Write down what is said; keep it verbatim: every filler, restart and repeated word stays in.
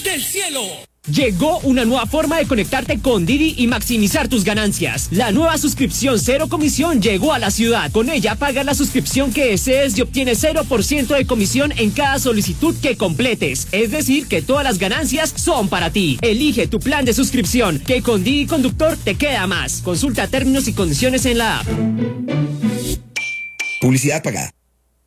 del cielo. Llegó una nueva forma de conectarte con Didi y maximizar tus ganancias. La nueva suscripción cero comisión llegó a la ciudad. Con ella pagas la suscripción que desees y obtienes cero por ciento de comisión en cada solicitud que completes. Es decir, que todas las ganancias son para ti. Elige tu plan de suscripción, que con Didi Conductor te queda más. Consulta términos y condiciones en la app. Publicidad pagada.